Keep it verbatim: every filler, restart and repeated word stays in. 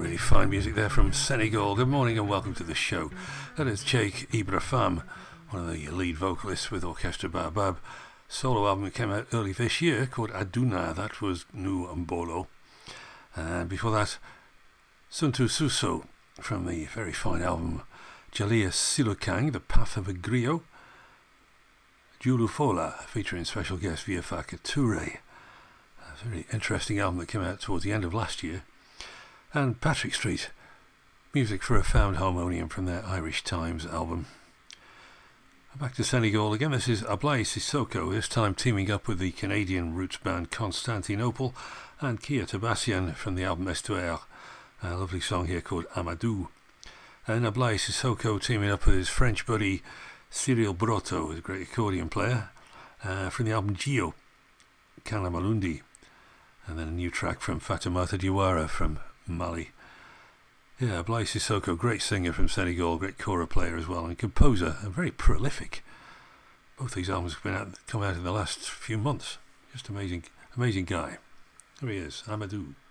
Really fine music there from Senegal. Good morning and welcome to the show. That is Cheikh Ibra Fam, one of the lead vocalists with Orchestra Baobab. Solo album that came out early this year called Aduna. That was Nu Mbolo. And before that, Suntu Suso from the very fine album Jalia Silukang, The Path of a Griot. Julu Fola featuring special guest Viafaka Toure. A very interesting album that came out towards the end of last year. And Patrick Street, music for a found harmonium from their Irish Times album. Back to Senegal again, this is Ablaye Sissoko, this time teaming up with the Canadian roots band Constantinople and Kia Tabassian from the album Estuaire. A lovely song here called Amadou. And Ablaye Sissoko teaming up with his French buddy Cyril Broto, who's a great accordion player, uh, from the album Gio, Kanamalundi. And then a new track from Fatoumata Diawara from Mali. Yeah, Ablaye Sissoko, great singer from Senegal, great kora player as well, and composer, and very prolific. Both these albums have been out, come out in the last few months. Just amazing, amazing guy. Here he is, Amadou.